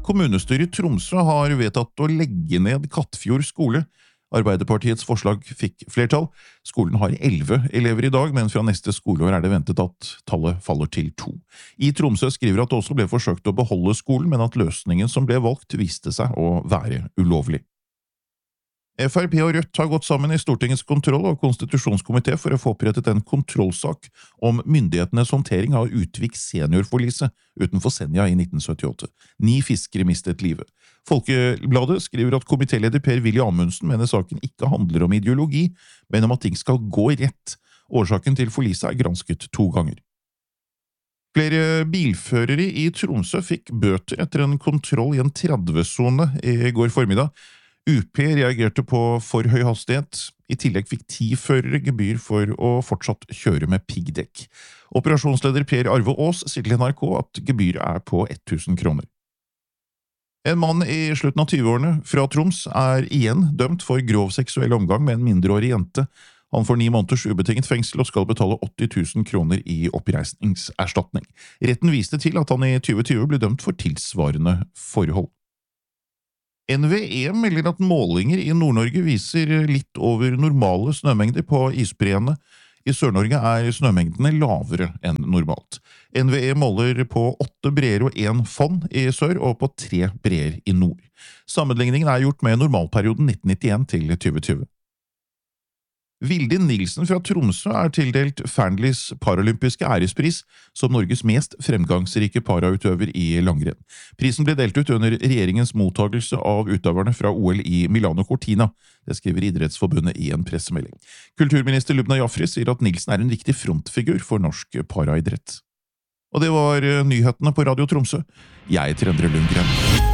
Kommunestyret i Tromsø har vedtatt å legge ned Kattfjord skole. Arbeiderpartiets forslag fikk flertall. Skolen har 11 elever i dag, men fra neste skoleår er det ventet at tallet faller til 2. I Tromsø skriver at det også ble forsøkt å beholde skolen, men at løsningen som ble valgt viste seg å være ulovlig. FrP og Rødt har gått sammen i Stortingets kontroll- og konstitusjonskomité for å få opprettet en kontrollsak om myndighetenes håndtering av Utvik seniorforlise utenfor Senja i 1978. 9 fiskere mistet livet. Folkebladet skriver at komitéleder Per-Willy Amundsen mener saken ikke handler om ideologi, men om at ting skal gå rett. Årsaken til forliset er gransket 2 ganger. Flere bilførere i Tromsø fikk bøter etter en kontroll i en 30-sone i går formiddag. UP reagerte på for høy hastighet. I tillegg fikk 10 førere gebyr for å fortsatt kjøre med piggdekk. Operasjonsleder Per Arve Aas sier til NRK at gebyret er på 1000 kroner. En mann i slutten av 20-årene fra Troms er igjen dømt for grov seksuell omgang med en mindreårig jente. Han får 9 måneders ubetinget fengsel og skal betale 80 000 kroner i oppreisningserstatning. Retten viste til at han i 2020 ble dømt for tilsvarende forhold. NVE melder at målinger i Nord-Norge viser litt over normale snømengder på isbreene. I Sør-Norge er snømengdene lavere enn normalt. NVE måler på 8 breer og 1 fonn i sør og på 3 breer i nord. Sammenligningen er gjort med normalperioden 1991 til 2020. Vilde Nilsen fra Tromsø er tildelt Fearnleys paralympiske ærespris som Norges mest fremgangsrike parautøver i langrenn. Prisen ble delt ut under regjeringens mottagelse av utøverne fra OL i Milano Cortina. Det skriver Idrettsforbundet i en pressemelding. Kulturminister Lubna Jafri sier at Nilsen er en viktig frontfigur for norsk paraidrett. Og det var nyhetene på Radio Tromsø. Jeg heter Endre Lundgren.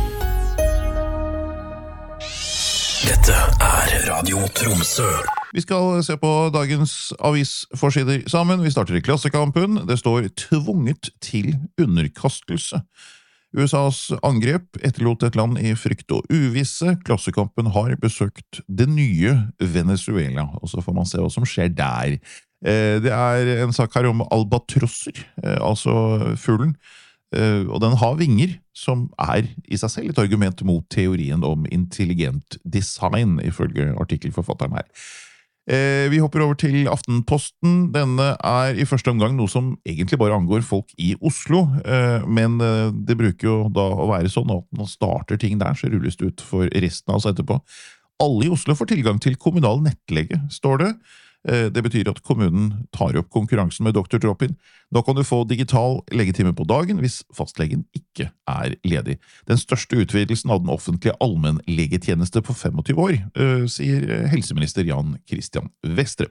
Dette er Radio Tromsø. Vi skal se på dagens avisforsider sammen. Vi starter i Klassekampen. Det står «tvunget til underkastelse». USAs angrep etterlot et land i frykt og uvisse. Klassekampen har besøkt det nye Venezuela, og så får man se hva som skjer der. Det er en sak her om albatrosser, altså fuglen. Og den har vinger, som er i seg selv et argument mot teorien om intelligent design, ifølge artikkelforfatteren her. Vi hopper over til Aftenposten. Denne er i første omgang noe som egentlig bare angår folk i Oslo, men det bruker jo da å være sånn at når man starter ting der, så rulles det ut for resten av oss etterpå. Alle i Oslo får tilgang til kommunal nettlegge, står det. Det betyr at kommunen tar opp konkurransen med Dr. Drop-in. Nå kan du få digital legetime på dagen hvis fastlegen ikke er ledig. Den største utvidelsen av den offentlige allmennlegetjeneste på 25 år, sier helseminister Jan Christian Vestre.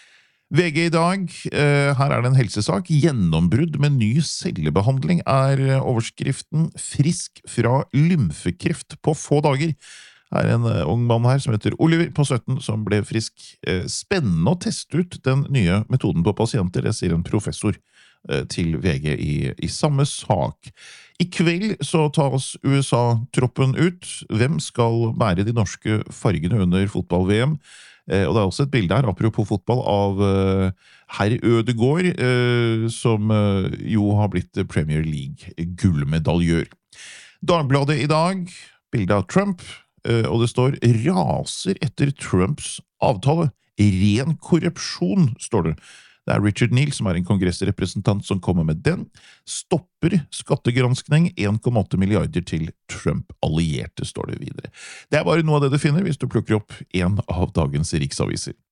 VG i dag, her er det en helsesak. Gjennombrudd med ny cellebehandling er overskriften «Frisk fra lymfekreft på få dager». Det er en ung mann her som heter Oliver på 17 som ble frisk. Spennende å teste ut den nye metoden på pasienter, det sier en professor til VG i samme sak. I kveld så tas USA-troppen ut. Hvem skal bære de norske fargene under fotball-VM? Og det er også et bilde her, apropos fotball, av herr Ødegaard, som jo har blitt Premier League-gullmedaljør. Dagbladet i dag, bilde av Trump, og det står «raser etter Trumps avtale». Ren korrupsjon, står det. Det er Richard Neal, som er en kongressrepresentant som kommer med den. Stopper skattegranskning 1,8 milliarder til Trump-allierte, står det videre. Det er bare noe av det du finner hvis du plukker opp en av dagens riksaviser.